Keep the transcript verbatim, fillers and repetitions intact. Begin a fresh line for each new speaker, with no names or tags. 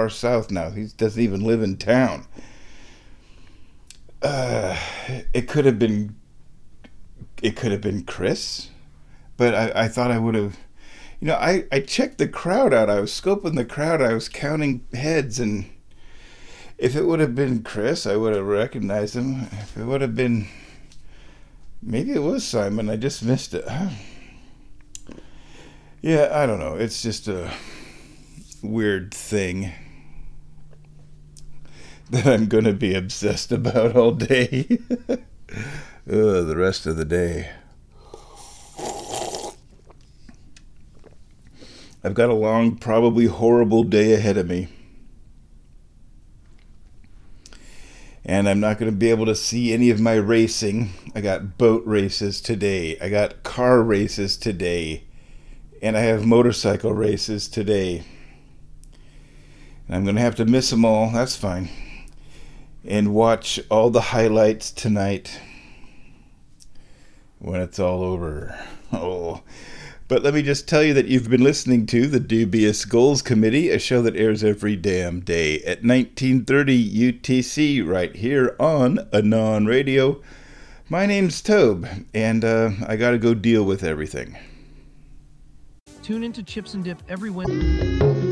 far south now. He doesn't even live in town. Uh, it could have been, it could have been Chris, but I, I thought I would have, you know, I, I checked the crowd out. I was scoping the crowd. I was counting heads, and if it would have been Chris, I would have recognized him. If it would have been, maybe it was Simon. I just missed it. Yeah, I don't know. It's just a weird thing that I'm going to be obsessed about all day. Ugh, the rest of the day. I've got a long, probably horrible day ahead of me. And I'm not going to be able to see any of my racing. I got boat races today. I got car races today. And I have motorcycle races today. And I'm going to have to miss them all. That's fine. And watch all the highlights tonight when it's all over. Oh, but let me just tell you that you've been listening to the Dubious Goals Committee, a show that airs every damn day at nineteen thirty U T C right here on Anon Radio. My name's Tobe, and uh, I got to go deal with everything.
Tune into Chips and Dip every Wednesday.